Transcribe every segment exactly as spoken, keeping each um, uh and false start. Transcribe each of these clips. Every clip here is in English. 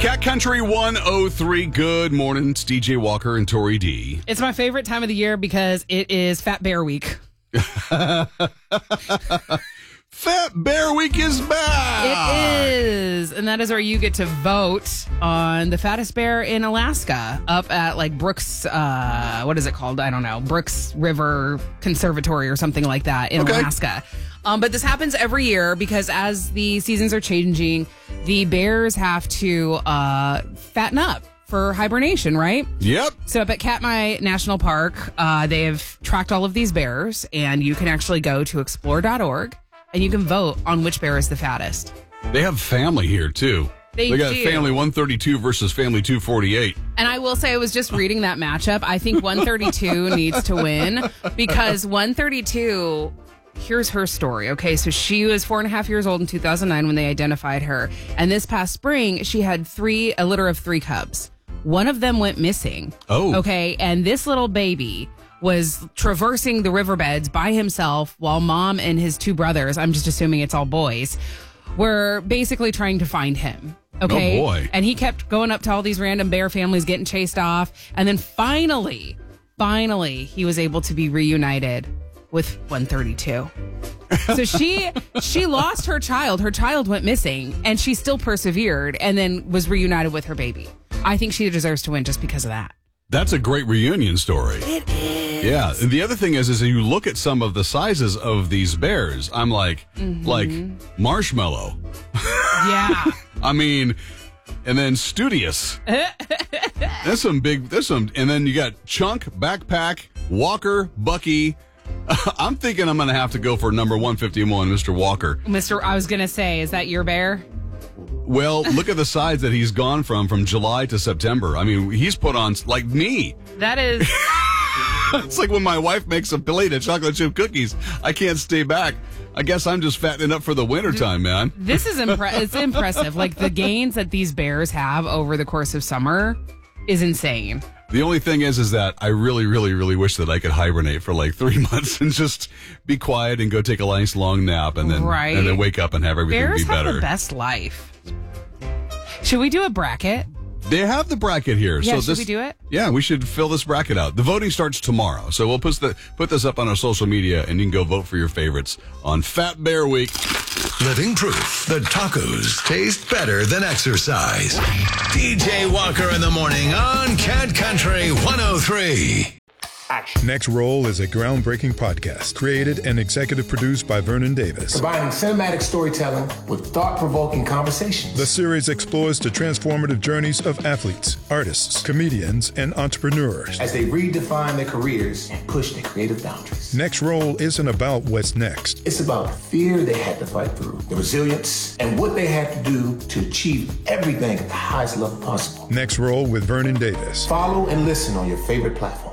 Cat Country one oh three. Good morning. It's D J Walker and Tori D. It's my favorite time of the year because it is Fat Bear Week. Fat Bear Week is back. It is. And that is where you get to vote on the fattest bear in Alaska up at like Brooks, uh, what is it called? I don't know. Brooks River Conservatory or something like that in okay. Alaska. Um, but this happens every year because as the seasons are changing, the bears have to uh, fatten up for hibernation, right? Yep. So up at Katmai National Park, uh, they have tracked all of these bears, and you can actually go to explore dot org, and you can vote on which bear is the fattest. They have family here, too. They, they got do. family one thirty-two versus family two forty-eight. And I will say, I was just reading that matchup. I think one thirty-two needs to win because one thirty-two... Here's her story. Okay, so she was four and a half years old in two thousand nine when they identified her. And this past spring, she had three, a litter of three cubs. One of them went missing. Oh. Okay, and this little baby was traversing the riverbeds by himself while mom and his two brothers, I'm just assuming it's all boys, were basically trying to find him. Okay. Oh, boy. And he kept going up to all these random bear families, getting chased off. And then finally, finally, he was able to be reunited with one thirty-two. So she she lost her child. Her child went missing, and she still persevered and then was reunited with her baby. I think she deserves to win just because of that. That's a great reunion story. It is. Yeah. And the other thing is, is you look at some of the sizes of these bears, I'm like, mm-hmm. like marshmallow. Yeah. I mean, and then Studious. There's some big, there's some, and then you got Chunk, Backpack, Walker, Bucky. I'm thinking I'm going to have to go for number one fifty-one, Mister Walker. Mister I was going to say, is that your bear? Well, look at the size that he's gone from, from July to September. I mean, he's put on, like me. That is... It's like when my wife makes a plate of chocolate chip cookies. I can't stay back. I guess I'm just fattening up for the wintertime, man. This is impre- it's impressive. Like, the gains that these bears have over the course of summer is insane. The only thing is, is that I really, really, really wish that I could hibernate for like three months and just be quiet and go take a nice long nap and then right. and then wake up and have everything Bears be better. Bears have the best life. Should we do a bracket? They have the bracket here. Yeah, so should this, we do it? Yeah, we should fill this bracket out. The voting starts tomorrow, so we'll put the put this up on our social media, and you can go vote for your favorites on Fat Bear Week. Living proof that tacos taste better than exercise. D J Walker in the morning on Cat Country one oh three. Action. Next Roll is a groundbreaking podcast created and executive produced by Vernon Davis. Combining cinematic storytelling with thought-provoking conversations. The series explores the transformative journeys of athletes, artists, comedians, and entrepreneurs as they redefine their careers and push their creative boundaries. Next Roll isn't about what's next. It's about the fear they had to fight through, the resilience, and what they had to do to achieve everything at the highest level possible. Next Roll with Vernon Davis. Follow and listen on your favorite platform.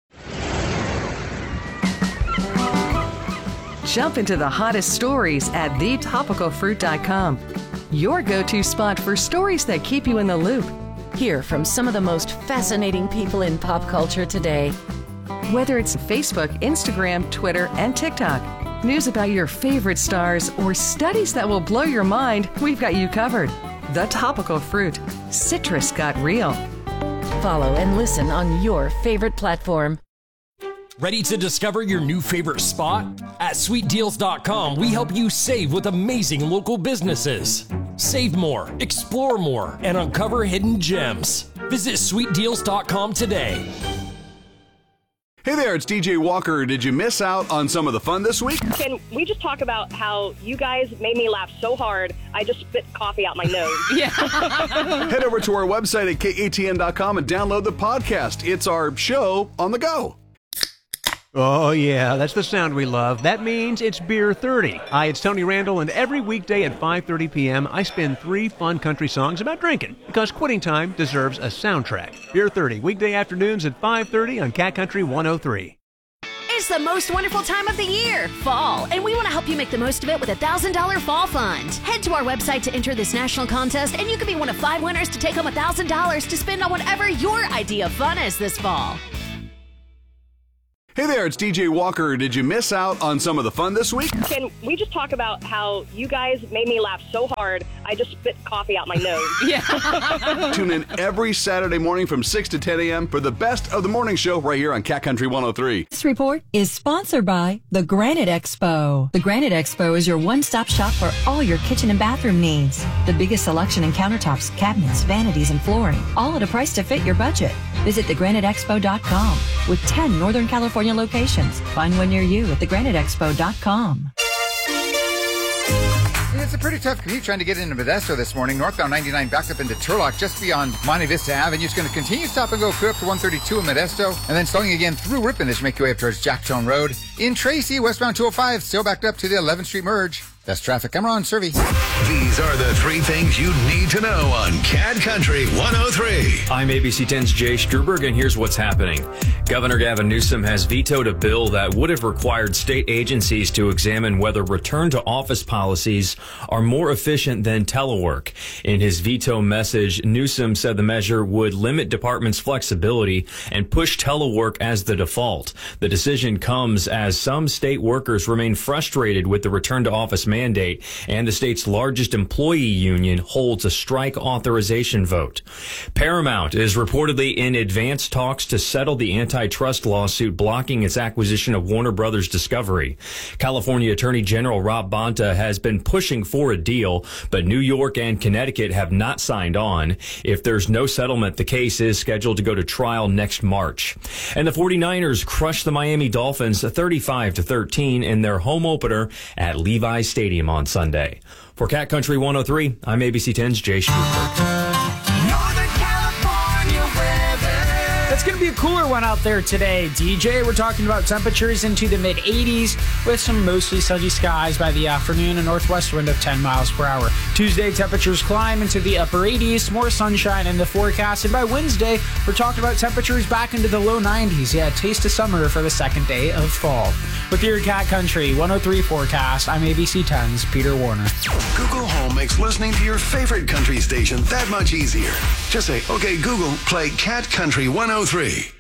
Jump into the hottest stories at the topical fruit dot com. Your go-to spot for stories that keep you in the loop. Hear from some of the most fascinating people in pop culture today. Whether it's Facebook, Instagram, Twitter, and TikTok, news about your favorite stars, or studies that will blow your mind, we've got you covered. The Topical Fruit. Citrus got real. Follow and listen on your favorite platform. Ready to discover your new favorite spot? At sweet deals dot com, we help you save with amazing local businesses. Save more, explore more, and uncover hidden gems. Visit sweet deals dot com today. Hey there, it's D J Walker. Did you miss out on some of the fun this week? Can we just talk about how you guys made me laugh so hard, I just spit coffee out my nose? Yeah. Head over to our website at K A T N dot com and download the podcast. It's our show on the go. Oh, yeah, that's the sound we love. That means it's Beer thirty. Hi, it's Tony Randall, and every weekday at five thirty p.m., I spin three fun country songs about drinking, because quitting time deserves a soundtrack. Beer thirty, weekday afternoons at five thirty on Cat Country one oh three. It's the most wonderful time of the year, fall, and we want to help you make the most of it with a one thousand dollars Fall Fund. Head to our website to enter this national contest, and you could be one of five winners to take home one thousand dollars to spend on whatever your idea of fun is this fall. Hey there, it's D J Walker. Did you miss out on some of the fun this week? Can we just talk about how you guys made me laugh so hard, I just spit coffee out my nose? Yeah. Tune in every Saturday morning from six to ten a.m. for the best of the morning show right here on Cat Country one oh three. This report is sponsored by the Granite Expo. The Granite Expo is your one-stop shop for all your kitchen and bathroom needs. The biggest selection in countertops, cabinets, vanities, and flooring, all at a price to fit your budget. Visit the granite expo dot com with ten Northern California locations. Find one near you at the granite expo dot com. It's a pretty tough commute trying to get into Modesto this morning. Northbound ninety-nine backed up into Turlock just beyond Monte Vista Avenue. It's going to continue stop and go clear up to one thirty-two in Modesto, and then slowing again through Ripon as you make your way up towards Jacktown Road. In Tracy, westbound two oh five, still backed up to the eleventh Street merge. That's traffic. I'm Ron Servey. These are the three things you need to know on Cat Country one oh three. I'm A B C ten's Jay Struberg, and here's what's happening. Governor Gavin Newsom has vetoed a bill that would have required state agencies to examine whether return-to-office policies are more efficient than telework. In his veto message, Newsom said the measure would limit departments' flexibility and push telework as the default. The decision comes as some state workers remain frustrated with the return-to-office mandate, and the state's largest employee union holds a strike authorization vote. Paramount is reportedly in advanced talks to settle the antitrust lawsuit blocking its acquisition of Warner Brothers Discovery. California Attorney General Rob Bonta has been pushing for a deal, but New York and Connecticut have not signed on. If there's no settlement, the case is scheduled to go to trial next March. And the 49ers crushed the Miami Dolphins thirty-five to thirteen in their home opener at Levi's Stadium on Sunday. For Cat Country one oh three, I'm A B C ten's Jay Struberg. It's going to be a cooler one out there today, D J. We're talking about temperatures into the mid eighties with some mostly sunny skies by the afternoon, a northwest wind of ten miles per hour. Tuesday, temperatures climb into the upper eighties, more sunshine in the forecast, and by Wednesday, we're talking about temperatures back into the low nineties. Yeah, a taste of summer for the second day of fall. With your Cat Country one oh three forecast, I'm A B C ten's Peter Warner. Google Home makes listening to your favorite country station that much easier. Just say, okay, Google, play Cat Country one oh three.